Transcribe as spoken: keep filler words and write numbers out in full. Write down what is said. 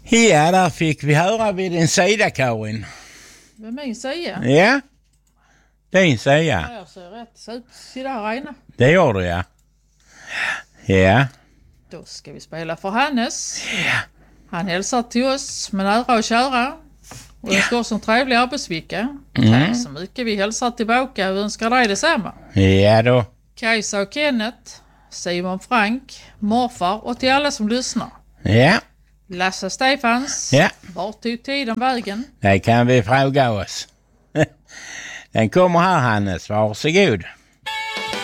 Ja, där fick vi höra vid din sida, Karin. Vid min sida? Ja, din sida. Ja, jag ser rätt ut. Se där, Reine. Det gör du, ja. Ja. Då ska vi spela för Hannes. Ja. Han hälsar till oss med nära och kära. Och önskar oss en trevlig arbetsvecka. Mm. Tack så mycket. Vi hälsar tillbaka och önskar dig detsamma. Ja då. Kajsa och Kenneth, Simon Frank, morfar och till alla som lyssnar. Ja. Lasse Stefans. Ja. Vart tog tiden vägen? Det kan vi fråga oss. Den kommer här, Hannes. Varsågod.